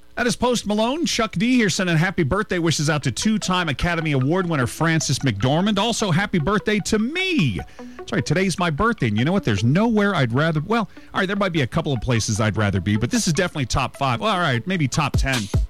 That is Post Malone. Chuck D here sending happy birthday wishes out to two-time Academy Award winner Frances McDormand. Also, happy birthday to me. That's right, today's my birthday. And you know what? There's nowhere I'd rather... Well, all right, there might be a couple of places I'd rather be, but this is definitely top 5. Well, all right, maybe top 10.